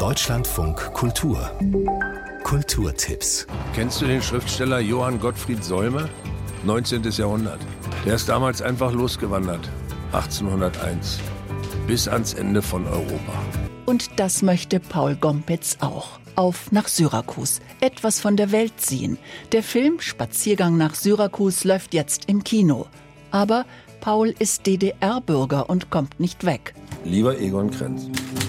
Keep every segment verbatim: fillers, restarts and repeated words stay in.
Deutschlandfunk Kultur. Kulturtipps. Kennst du den Schriftsteller Johann Gottfried Solme? neunzehntes Jahrhundert. Der ist damals einfach losgewandert. achtzehnhunderteins. Bis ans Ende von Europa. Und das möchte Paul Gompertz auch. Auf nach Syrakus. Etwas von der Welt sehen. Der Film Spaziergang nach Syrakus läuft jetzt im Kino. Aber Paul ist D D R-Bürger und kommt nicht weg. Lieber Egon Krenz,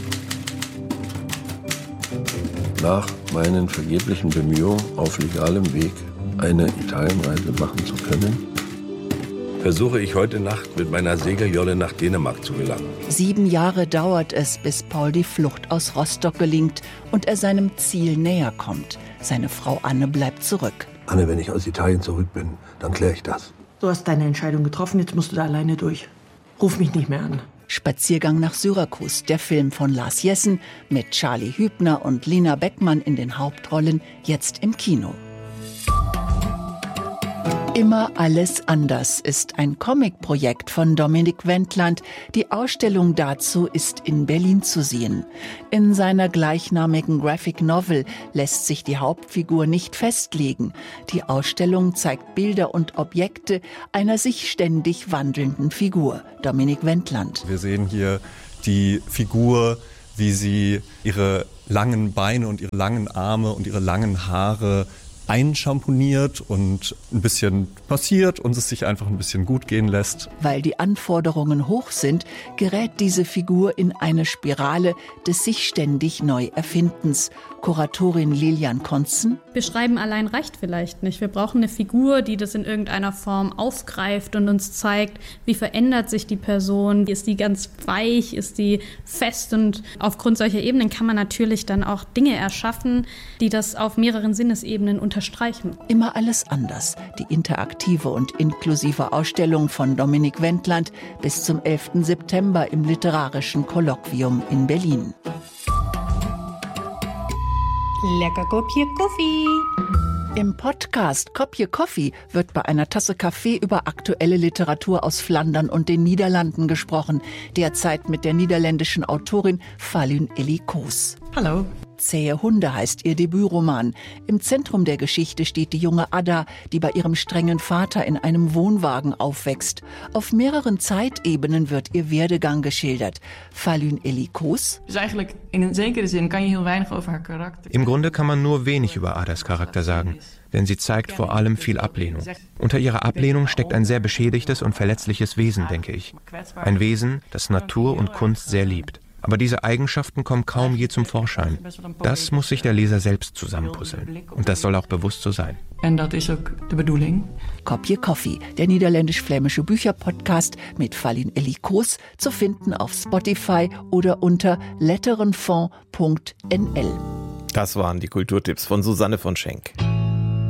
nach meinen vergeblichen Bemühungen auf legalem Weg eine Italienreise machen zu können, versuche ich heute Nacht mit meiner Segeljolle nach Dänemark zu gelangen. Sieben Jahre dauert es, bis Paul die Flucht aus Rostock gelingt und er seinem Ziel näher kommt. Seine Frau Anne bleibt zurück. Anne, wenn ich aus Italien zurück bin, dann kläre ich das. Du hast deine Entscheidung getroffen, jetzt musst du da alleine durch. Ruf mich nicht mehr an. Spaziergang nach Syrakus, der Film von Lars Jessen mit Charlie Hübner und Lina Beckmann in den Hauptrollen, jetzt im Kino. Immer alles anders ist ein Comicprojekt von Dominik Wendland. Die Ausstellung dazu ist in Berlin zu sehen. In seiner gleichnamigen Graphic Novel lässt sich die Hauptfigur nicht festlegen. Die Ausstellung zeigt Bilder und Objekte einer sich ständig wandelnden Figur, Dominik Wendland. Wir sehen hier die Figur, wie sie ihre langen Beine und ihre langen Arme und ihre langen Haare einschamponiert und ein bisschen passiert und es sich einfach ein bisschen gut gehen lässt. Weil die Anforderungen hoch sind, gerät diese Figur in eine Spirale des sich ständig neu Erfindens. Kuratorin Lilian Konzen: Beschreiben allein reicht vielleicht nicht. Wir brauchen eine Figur, die das in irgendeiner Form aufgreift und uns zeigt, wie verändert sich die Person. Ist die ganz weich, ist die fest? Und aufgrund solcher Ebenen kann man natürlich dann auch Dinge erschaffen, die das auf mehreren Sinnesebenen unterstreichen. Immer alles anders. Die interaktive und inklusive Ausstellung von Dominik Wendland bis zum elften September im Literarischen Kolloquium in Berlin. Lecker Kopje Kaffee. Im Podcast Kopje Koffie wird bei einer Tasse Kaffee über aktuelle Literatur aus Flandern und den Niederlanden gesprochen. Derzeit mit der niederländischen Autorin Falun Elikoos. Hallo. Zähe Hunde heißt ihr Debütroman. Im Zentrum der Geschichte steht die junge Ada, die bei ihrem strengen Vater in einem Wohnwagen aufwächst. Auf mehreren Zeitebenen wird ihr Werdegang geschildert. Falun Elikoos: Dus eigenlijk in een zekere zin kan je heel weinig over haar karakter. Im Grunde kann man nur wenig über Adas Charakter sagen, denn sie zeigt vor allem viel Ablehnung. Unter ihrer Ablehnung steckt ein sehr beschädigtes und verletzliches Wesen, denke ich. Ein Wesen, das Natur und Kunst sehr liebt. Aber diese Eigenschaften kommen kaum je zum Vorschein. Das muss sich der Leser selbst zusammenpuzzeln. Und das soll auch bewusst so sein. En dat is ook de bedoeling. Kopje Koffie, der niederländisch-flämische Bücherpodcast mit Falun Elikoos, zu finden auf Spotify oder unter letterenfond punkt n l. Das waren die Kulturtipps von Susanne von Schenk.